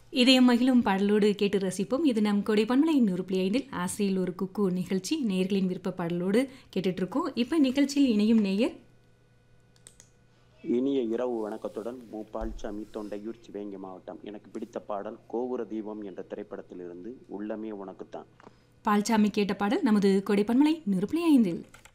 இதயம் மகிழும் பாடலோடு கேட்டு ரசிப்போம். இது நம் கொடை பண்பலை 100.5 ஆசையில் ஒரு குக்கு நிகழ்ச்சி. நேயர்களின் விருப்ப பாடலோடு கேட்டுட்டு இருக்கோம். இப்ப நிகழ்ச்சியில் இணையும் நேயர் இனிய இரவு வணக்கத்துடன் மு. பால்சாமி, தொண்டையூர், சிவகங்கை மாவட்டம். எனக்கு பிடித்த பாடல் கோபுர தீபம் என்ற திரைப்படத்திலிருந்து உள்ளமே உனக்குத்தான். பால்சாமி கேட்ட பாடல் நமது கொடை பண்பலை 100.5.